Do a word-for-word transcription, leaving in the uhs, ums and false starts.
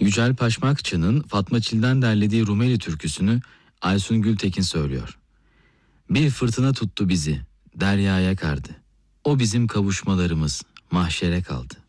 Yücel Paşmakçı'nın Fatma Çil'den derlediği Rumeli türküsünü Aysun Gültekin söylüyor. Bir fırtına tuttu bizi, deryaya kardı. O bizim kavuşmalarımız mahşere kaldı.